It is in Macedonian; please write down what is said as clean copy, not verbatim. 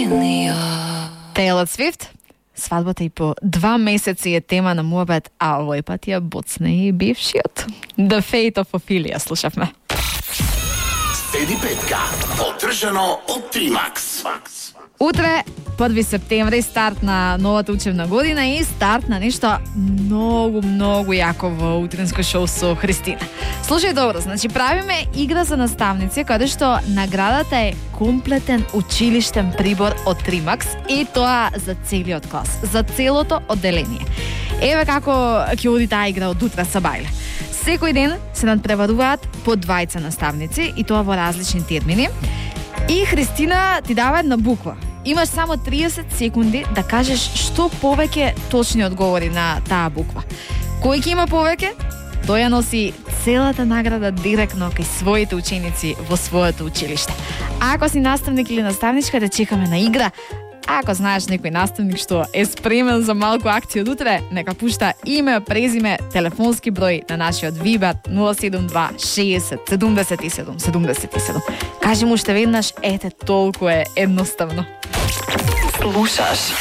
Taylor Swift. Свадбата и по 2 месеци е тема на муабет, а овој пат ја боцне и бившиот. The Fate of Ophelia слушавме. Следи петка, одржано од Тримакс. Утре, 1 септември, старт на новата учебна година и старт на нешто многу јако во утринско шоу со Христина. Слушај добро, значи правиме игра за наставници, каде што наградата е комплетен училиштен прибор од Тримакс и тоа за целиот клас, за целото одделение. Еве како ќе оди таа игра од утре са бајле. Секој ден се надпреваруваат по 2 наставници и тоа во различни термини. И Христина ти дава една буква. Имаш само 30 секунди да кажеш што повеќе точни одговори на таа буква. Кој ќе има повеќе, тој ја носи целата награда директно кај своите ученици во своето училиште. А ако си наставник или наставничка, да чекаме на игра. А ако знаеш некој наставник што е спремен за малку акција од утре, нека пушта име, презиме, телефонски број на нашиот Viber 072 60 77 77. Кажи му уште веднаш, ете толку е едноставно. Слушаш